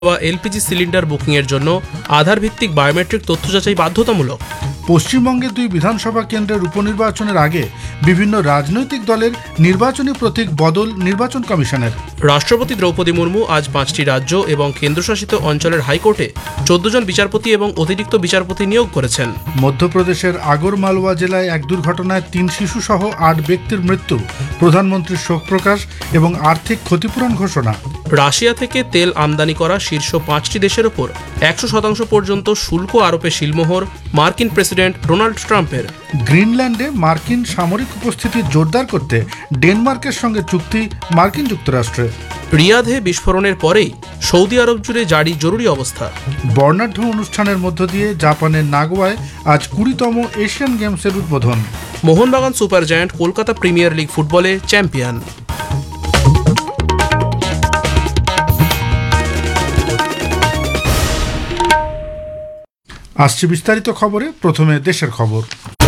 বা LPG cylinder বুকিংয়ের জন্য আধার ভিত্তিক বায়োমেট্রিক তথ্য যাচাই বাধ্যতামূলক। পশ্চিমবঙ্গের 2 বিধানসভা কেন্দ্রের উপনির্বাচনের আগে বিভিন্ন রাজনৈতিক দলের নির্বাচনী প্রতীক বদল নির্বাচন কমিশনের। রাষ্ট্রপতি দ্রৌপদী মুর্মু আজ 5টি রাজ্য এবং কেন্দ্রশাসিত অঞ্চলের হাইকোর্টে 14 জন বিচারপতি এবং অতিরিক্ত বিচারপতি নিয়োগ করেছেন। মধ্যপ্রদেশের আগরমালওয়া জেলায় এক দুর্ঘটনায় 3 শিশুসহ 8 ব্যক্তির মৃত্যু, প্রধানমন্ত্রীর শোক প্রকাশ এবং আর্থিক ক্ষতিপূরণ ঘোষণা। রাশিয়া থেকে তেল আমদানি করা শীর্ষ 5টি দেশের ওপর 100% পর্যন্ত শুল্ক আরোপে শিলমোহর মার্কিন প্রেসিডেন্ট ডোনাল্ড ট্রাম্পের। গ্রিনল্যান্ডে মার্কিন সামরিক উপস্থিতি জোরদার করতে ডেনমার্কের সঙ্গে চুক্তি মার্কিন যুক্তরাষ্ট্রের। রিয়াধে বিস্ফোরণের পরেই সৌদি আরব জুড়ে জারি জরুরি অবস্থা। বর্ণাঢ্য অনুষ্ঠানের মধ্য দিয়ে জাপানের নাগোয়ায় আজ 20তম এশিয়ান গেমসের উদ্বোধন। Mohun Bagan super giant Kolkata premier league ফুটবলে চ্যাম্পিয়ন। আসছে বিস্তারিত খবরে, প্রথমে দেশের খবর।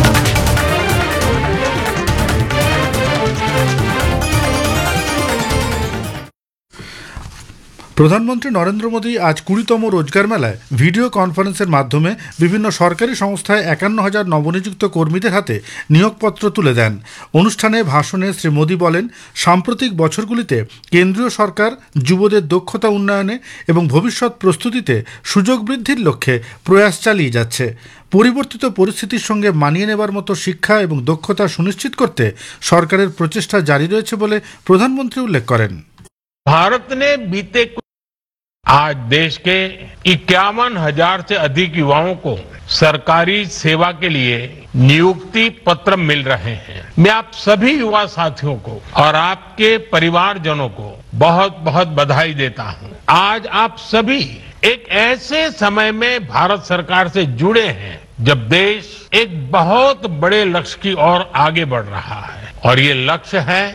প্রধানমন্ত্রী নরেন্দ্র মোদী আজ 20তম রোজগার মেলায় ভিডিও কনফারেন্সের মাধ্যমে বিভিন্ন সরকারি সংস্থায় 51,000 নবনিযুক্ত কর্মীদের হাতে নিয়োগপত্র তুলে দেন। অনুষ্ঠানে ভাষণে শ্রী মোদী বলেন, সাম্প্রতিক বছরগুলিতে কেন্দ্রীয় সরকার যুবদের দক্ষতা উন্নয়নে এবং ভবিষ্যৎ প্রস্তুতিতে সুযোগ বৃদ্ধির লক্ষ্যে প্রয়াস চালিয়ে যাচ্ছে। পরিবর্তিত পরিস্থিতির সঙ্গে মানিয়ে নেবার মতো শিক্ষা এবং দক্ষতা সুনিশ্চিত করতে সরকারের প্রচেষ্টা জারি রয়েছে বলে প্রধানমন্ত্রী উল্লেখ করেন। भारत ने बीते आज देश के 51,000 से अधिक युवाओं को सरकारी सेवा के लिए नियुक्ति पत्र मिल रहे हैं। मैं आप सभी युवा साथियों को और आपके परिवारजनों को बहुत बहुत बधाई देता हूं। आज आप सभी एक ऐसे समय में भारत सरकार से जुड़े हैं जब देश एक बहुत बड़े लक्ष्य की ओर आगे बढ़ रहा है और ये लक्ष्य है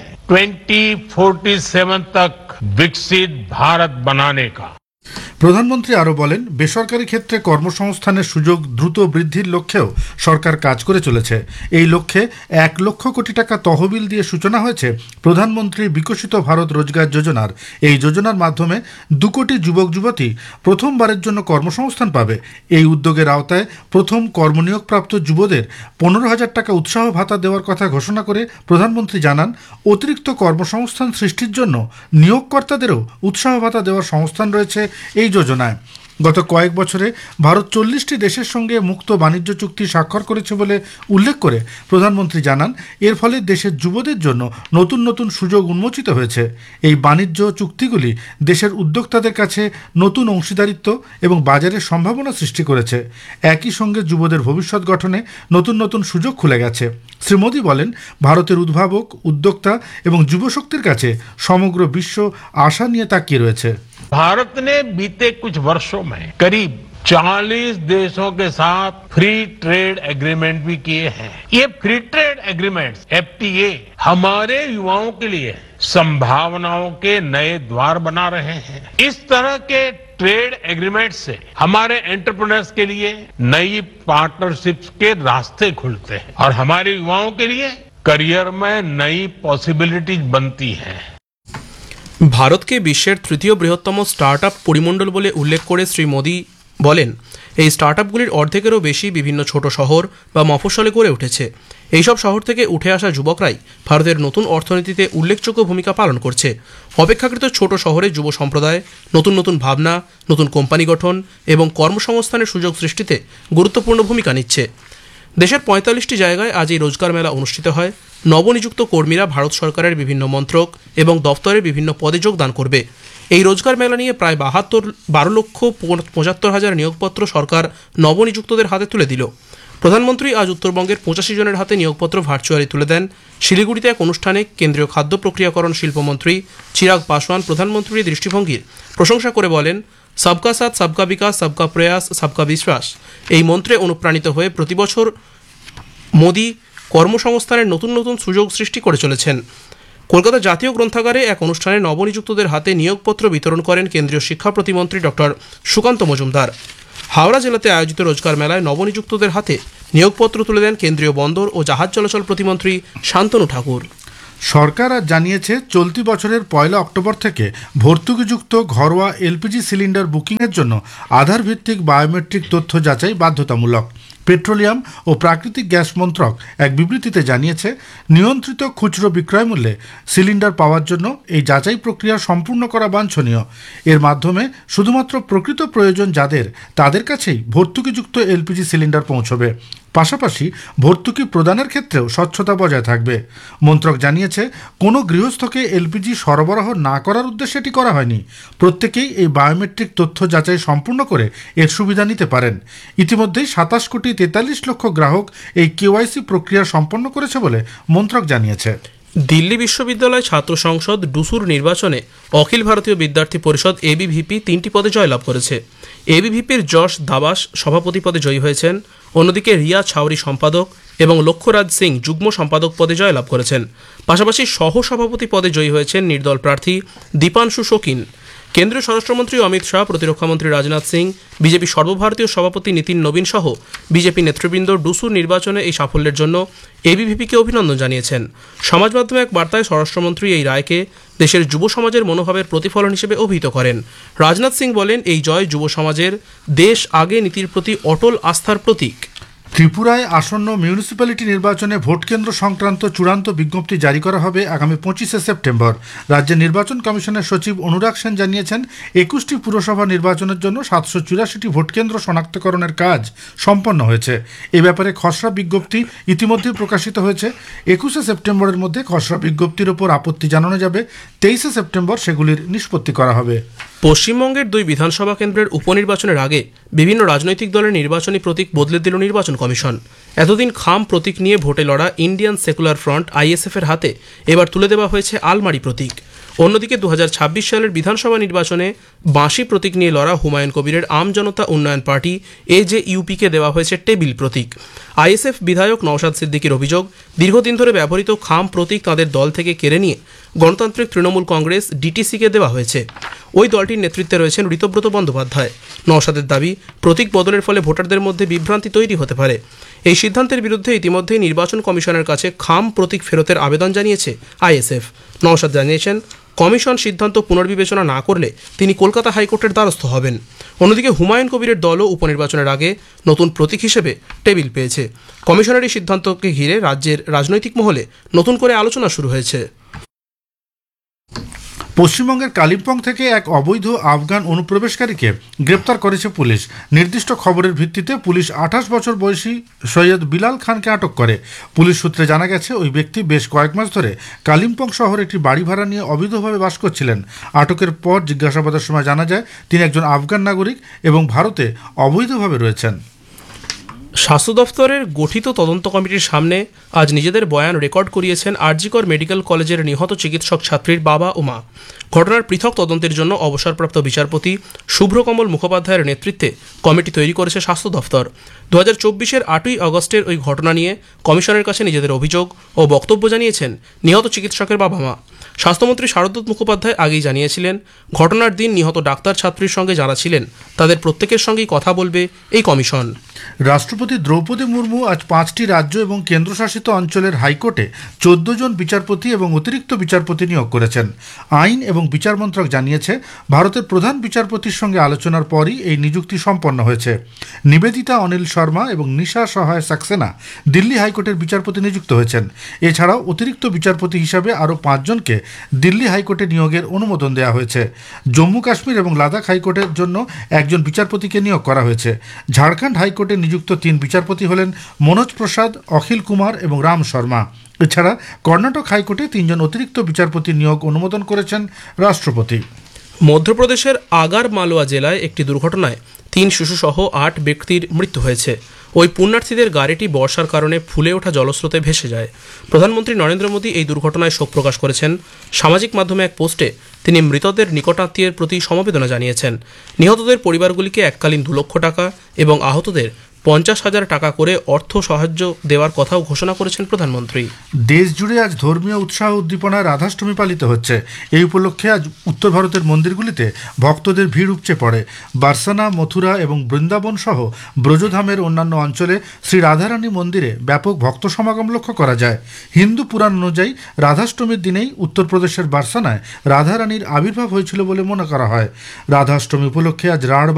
2047 तक विकसित भारत बनाने का। প্রধানমন্ত্রী আরও বলেন, বেসরকারি ক্ষেত্রে কর্মসংস্থানের সুযোগ দ্রুত বৃদ্ধির লক্ষ্যেও সরকার কাজ করে চলেছে। এই লক্ষ্যে 1 লক্ষ কোটি টাকা তহবিল দিয়ে সূচনা হয়েছে প্রধানমন্ত্রী বিকশিত ভারত রোজগার যোজনার। এই যোজনার মাধ্যমে 2 কোটি যুবক যুবতী প্রথমবারের জন্য কর্মসংস্থান পাবে। এই উদ্যোগের আওতায় প্রথম কর্মনিয়োগপ্রাপ্ত যুবদের 15,000 টাকা উৎসাহ ভাতা দেওয়ার কথা ঘোষণা করে প্রধানমন্ত্রী জানান, অতিরিক্ত কর্মসংস্থান সৃষ্টির জন্য নিয়োগকর্তাদেরও উৎসাহ ভাতা দেওয়ার সংস্থান রয়েছে এই যোজনায়। গত কয়েক বছরে ভারত 40টি দেশের সঙ্গে মুক্ত বাণিজ্য চুক্তি স্বাক্ষর করেছে বলে উল্লেখ করে প্রধানমন্ত্রী জানান, এর ফলে দেশের যুবদের জন্য নতুন নতুন সুযোগ উন্মোচিত হয়েছে। এই বাণিজ্য চুক্তিগুলি দেশের উদ্যোক্তাদের কাছে নতুন অংশীদারিত্ব এবং বাজারের সম্ভাবনা সৃষ্টি করেছে। একই সঙ্গে যুবদের ভবিষ্যৎ গঠনে নতুন নতুন সুযোগ খুলে গেছে। শ্রী মোদী বলেন, ভারতের উদ্ভাবক, উদ্যোক্তা এবং যুবশক্তির কাছে সমগ্র বিশ্ব আশা নিয়ে তাকিয়ে রয়েছে। भारत ने बीते कुछ वर्षों में करीब 40 देशों के साथ फ्री ट्रेड एग्रीमेंट भी किए हैं। ये फ्री ट्रेड एग्रीमेंट्स FTA हमारे युवाओं के लिए संभावनाओं के नए द्वार बना रहे हैं। इस तरह के ट्रेड एग्रीमेंट से हमारे एंटरप्रेन्योर्स के लिए नई पार्टनरशिप्स के रास्ते खुलते हैं और हमारे युवाओं के लिए करियर में नई पॉसिबिलिटीज बनती हैं। ভারতকে বিশ্বের 3য় বৃহত্তম স্টার্টআপ পরিমণ্ডল বলে উল্লেখ করে শ্রী মোদী বলেন, এই স্টার্টআপগুলির অর্ধেকেরও বেশি বিভিন্ন ছোট শহর বা মফস্বলে গড়ে উঠেছে। এইসব শহর থেকে উঠে আসা যুবকরাই ভারতের নতুন অর্থনীতিতে উল্লেখযোগ্য ভূমিকা পালন করছে। অপেক্ষাকৃত ছোট শহরে যুব সম্প্রদায় নতুন নতুন ভাবনা, নতুন কোম্পানি গঠন এবং কর্মসংস্থানের সুযোগ সৃষ্টিতে গুরুত্বপূর্ণ ভূমিকা নিচ্ছে। দেশের 45টি জায়গায় আজ এই রোজগার মেলা অনুষ্ঠিত হয়। নবনিযুক্ত কর্মীরা ভারত সরকারের বিভিন্ন মন্ত্রক এবং দপ্তরের বিভিন্ন পদে যোগদান করবে। এই রোজগার মেলা নিয়ে প্রায় 12,75,000 নিয়োগপত্র সরকার নবনিযুক্তদের হাতে তুলে দিল। প্রধানমন্ত্রী আজ উত্তরবঙ্গের 85 জনের হাতে নিয়োগপত্র ভার্চুয়ালি তুলে দেন। শিলিগুড়িতে এক অনুষ্ঠানে কেন্দ্রীয় খাদ্য প্রক্রিয়াকরণ শিল্পমন্ত্রী চিরাগ পাসওয়ান প্রধানমন্ত্রীর দৃষ্টিভঙ্গির প্রশংসা করে বলেন, সবকা সাথ সবকা বিকাশ সবকা প্রয়াস সবকা বিশ্বাস এই মন্ত্রে অনুপ্রাণিত হয়ে প্রতি বছর মোদী কর্মসংস্থানের নতুন নতুন সুযোগ সৃষ্টি করে চলেছেন। কলকাতা জাতীয় গ্রন্থাগারে এক অনুষ্ঠানে নবনিযুক্তদের হাতে নিয়োগপত্র বিতরণ করেন কেন্দ্রীয় শিক্ষা প্রতিমন্ত্রী ডক্টর সুকান্ত মজুমদার। হাওড়া জেলাতে আয়োজিত রোজগার মেলায় নবনিযুক্তদের হাতে নিয়োগপত্র তুলে দেন কেন্দ্রীয় বন্দর ও জাহাজ চলাচল প্রতিমন্ত্রী শান্তনু ঠাকুর। সরকার আজ জানিয়েছে চলতি বছরের 1 অক্টোবর থেকে ভর্তুকিযুক্ত ঘরোয়া এলপিজি সিলিন্ডার বুকিংয়ের জন্য আধার ভিত্তিক বায়োমেট্রিক তথ্য যাচাই বাধ্যতামূলক। পেট্রোলিয়াম ও প্রাকৃতিক গ্যাস মন্ত্রক এক বিবৃতিতে জানিয়েছে নিয়ন্ত্রিত খুচরো বিক্রয় মূল্যে সিলিন্ডার পাওয়ার জন্য এই যাচাই প্রক্রিয়া সম্পূর্ণ করা বাঞ্ছনীয়। এর মাধ্যমে শুধুমাত্র প্রকৃত প্রয়োজন যাদের তাদের কাছেই ভর্তুকিযুক্ত এলপিজি সিলিন্ডার পৌঁছবে। পাশাপাশি ভর্তুকি প্রদানের ক্ষেত্রেও স্বচ্ছতা বজায় থাকবে। মন্ত্রক জানিয়েছে কোনো গৃহস্থকে এলপিজি সরবরাহ না করার উদ্দেশ্যে এটি করা হয়নি। প্রত্যেকেই এই বায়োমেট্রিক তথ্য যাচাই সম্পূর্ণ করে এর সুবিধা নিতে পারেন। ইতিমধ্যেই 27,43,00,000 গ্রাহক এই কেওয়াইসি প্রক্রিয়া সম্পন্ন করেছে বলে মন্ত্রক জানিয়েছে। দিল্লি বিশ্ববিদ্যালয় ছাত্র সংসদ ডুসুর নির্বাচনে অখিল ভারতীয় বিদ্যার্থী পরিষদ এবিভিপি 3টি পদে জয়লাভ করেছে। এবিভিপির যশ দাবাস সভাপতি পদে জয়ী হয়েছেন। অন্যদিকে রিয়া ছাউরি সম্পাদক এবং লক্ষ্যরাজ সিং যুগ্ম সম্পাদক পদে জয়লাভ করেছেন। পাশাপাশি সহ সভাপতি পদে জয়ী হয়েছেন নির্দল প্রার্থী দীপাংশু শৌকিন। কেন্দ্রীয় স্বরাষ্ট্রমন্ত্রী অমিত শাহ, প্রতিরক্ষামন্ত্রী রাজনাথ সিং, বিজেপি সর্বভারতীয় সভাপতি নীতিন নবীন সহ বিজেপি নেতৃবৃন্দ ডুসুর নির্বাচনে এই সাফল্যের জন্য এবিভিপিকে অভিনন্দন জানিয়েছেন। সমাজ মাধ্যমে এক বার্তায় স্বরাষ্ট্রমন্ত্রী এই রায়কে দেশের যুব সমাজের মনোভাবের প্রতিফলন হিসেবে অভিহিত করেন। রাজনাথ সিং বলেন, এই জয় যুব সমাজের দেশ আগে নীতির প্রতি অটল আস্থার প্রতীক। ত্রিপুরায় আসন্ন মিউনিসিপ্যালিটি নির্বাচনে ভোট কেন্দ্র সংক্রান্ত চূড়ান্ত বিজ্ঞপ্তি জারি করা হবে আগামী 25শে সেপ্টেম্বর। রাজ্যের নির্বাচন কমিশনের সচিব অনুরাগ সেন জানিয়েছেন 21টি পুরসভা নির্বাচনের জন্য 784টি ভোট কেন্দ্র শনাক্তকরণের কাজ সম্পন্ন হয়েছে। এ ব্যাপারে খসড়া বিজ্ঞপ্তি ইতিমধ্যে প্রকাশিত হয়েছে। 21শে সেপ্টেম্বরের মধ্যে খসড়া বিজ্ঞপ্তির ওপর আপত্তি জানানো যাবে। 23শে সেপ্টেম্বর সেগুলির নিষ্পত্তি করা হবে। পশ্চিমবঙ্গের 2 বিধানসভা কেন্দ্রের উপনির্বাচনের আগে বিভিন্ন রাজনৈতিক দলের নির্বাচনী প্রতীক বদলে দিল নির্বাচন কমিশন। এতদিন খাম প্রতীক নিয়ে ভোটে লড়া ইন্ডিয়ান সেকুলার ফ্রন্ট আইএসএফের হাতে এবার তুলে দেওয়া হয়েছে আলমারি প্রতীক। অন্যদিকে 2026 সালের বিধানসভা নির্বাচনে বাঁশি প্রতীক নিয়ে লড়া হুমায়ুন কবিরের আম জনতা উন্নয়ন পার্টি এজেইউপিকে দেওয়া হয়েছে টেবিল প্রতীক। আইএসএফ বিধায়ক নওশাদ সিদ্দিকীর অভিযোগ, দীর্ঘদিন ধরে ব্যবহৃত খাম প্রতীক তাদের দল থেকে কেড়ে নিয়ে গণতান্ত্রিক তৃণমূল কংগ্রেস ডিটিসিকে দেওয়া হয়েছে। ওই দলটির নেতৃত্বে রয়েছেন ঋতব্রত বন্দ্যোপাধ্যায়। নওশাদের দাবি, প্রতীক বদলের ফলে ভোটারদের মধ্যে বিভ্রান্তি তৈরি হতে পারে। এই সিদ্ধান্তের বিরুদ্ধে ইতিমধ্যেই নির্বাচন কমিশনের কাছে খাম প্রতীক ফেরতের আবেদন জানিয়েছে আইএসএফ। নওশাদ জানিয়েছেন, কমিশন সিদ্ধান্ত পুনর্বিবেচনা না করলে তিনি কলকাতা হাইকোর্টের দ্বারস্থ হবেন। অন্যদিকে হুমায়ুন কবিরের দলও উপনির্বাচনের আগে নতুন প্রতীক হিসেবে টেবিল পেয়েছে। কমিশনের এই সিদ্ধান্তকে ঘিরে রাজ্যের রাজনৈতিক মহলে নতুন করে আলোচনা শুরু হয়েছে। পশ্চিমবঙ্গের কালিম্পং থেকে এক অবৈধ আফগান অনুপ্রবেশকারীকে গ্রেপ্তার করেছে পুলিশ। নির্দিষ্ট খবরের ভিত্তিতে পুলিশ 28 বছর বয়সী সৈয়দ বিলাল খানকে আটক করে। পুলিশ সূত্রে জানা গেছে, ওই ব্যক্তি বেশ কয়েক মাস ধরে কালিম্পং শহরে একটি বাড়ি ভাড়া নিয়ে অবৈধভাবে বাস করছিলেন। আটকের পর জিজ্ঞাসাবাদের সময় জানা যায় তিনি একজন আফগান নাগরিক এবং ভারতে অবৈধভাবে রয়েছেন। স্বাস্থ্য দফতরের গঠিত তদন্ত কমিটির সামনে আজ নিজেদের বয়ান রেকর্ড করিয়েছেন আরজিকর মেডিকেল কলেজের নিহত চিকিৎসক ছাত্রীর বাবা ও মা। ঘটনার পৃথক তদন্তের জন্য অবসরপ্রাপ্ত বিচারপতি শুভ্রকমল মুখোপাধ্যায়ের নেতৃত্বে কমিটি তৈরি করেছে স্বাস্থ্য দফতর। 2024-এর 8ই আগস্টের ওই ঘটনা নিয়ে কমিশনের কাছে নিজেদের অভিযোগ ও বক্তব্য জানিয়েছেন নিহত চিকিৎসকের বাবা মা। স্বাস্থ্যমন্ত্রী শারদত্ত মুখোপাধ্যায় আগেই জানিয়েছিলেন, ঘটনার দিন নিহত ডাক্তার ছাত্রীর সঙ্গে যারা ছিলেন তাদের প্রত্যেকের সঙ্গেই কথা বলবে এই কমিশন। রাষ্ট্রপতি দ্রৌপদী মুর্মু আজ 5টি রাজ্য এবং কেন্দ্রশাসিত অঞ্চলের হাইকোর্টে 14 জন বিচারপতি এবং অতিরিক্ত বিচারপতি নিয়োগ করেছেন। আইন এবং বিচার মন্ত্রক জানিয়েছে, ভারতের প্রধান বিচারপতির সঙ্গে আলোচনার পরই এই নিযুক্তি সম্পন্ন হয়েছে। নিবেদিতা অনিল শর্মা এবং নিশা সহায় সাক্সেনা দিল্লি হাইকোর্টের বিচারপতি নিযুক্ত হয়েছেন। এছাড়াও অতিরিক্ত বিচারপতি হিসাবে আরও 5 জনকে দিল্লি হাইকোর্টে নিয়োগের অনুমোদন দেওয়া হয়েছে। জম্মু কাশ্মীর এবং লাদাখ হাইকোর্টের জন্য একজন বিচারপতিকে নিয়োগ করা হয়েছে। ঝাড়খণ্ড হাইকোর্টে নিযুক্ত 3 বিচারপতি হলেন মনোজ প্রসাদ, অখিল কুমার এবং রাম শর্মা। এছাড়া কর্ণাটক হাইকোর্টে 3 জন অতিরিক্ত বিচারপতি নিয়োগ অনুমোদন করেছেন রাষ্ট্রপতি। মধ্যপ্রদেশের আগার মালওয়া জেলায় একটি দুর্ঘটনায় 3 শিশুসহ 8 ব্যক্তির মৃত্যু হয়েছে। ওই পুণ্যার্থীদের গাড়িটি বর্ষার কারণে ফুলে ওঠা জলস্রোতে ভেসে যায়। প্রধানমন্ত্রী নরেন্দ্র মোদী এই দুর্ঘটনায় শোক প্রকাশ করেছেন। সামাজিক মাধ্যমে এক পোস্টে তিনি মৃতদের নিকটাত্মীয়ের প্রতি সমবেদনা জানিয়েছেন। নিহতদের পরিবারগুলিকে এককালীন 2 লক্ষ টাকা এবং আহতদের 50,000 টাকা করে অর্থ সাহায্য দেওয়ার কথাও ঘোষণা করেছেন প্রধানমন্ত্রী। দেশ জুড়ে আজ ধর্মীয় উৎসাহ উদ্দীপনায় রাধাষ্টমী পালিত হচ্ছে। এই উপলক্ষে আজ উত্তর ভারতের মন্দিরগুলিতে ভক্তদের ভিড় উপচে পড়ে। বার্সানা, মথুরা এবং বৃন্দাবন সহ ব্রজধামের অন্যান্য অঞ্চলে শ্রী রাধারানী মন্দিরে ব্যাপক ভক্ত সমাগম লক্ষ্য করা যায়। হিন্দু পুরাণ অনুযায়ী রাধাষ্টমীর দিনেই উত্তরপ্রদেশের বার্সানায় রাধারানীর আবির্ভাব হয়েছিল বলে মনে করা হয়। রাধাষ্টমী উপলক্ষে আজ রাঢ়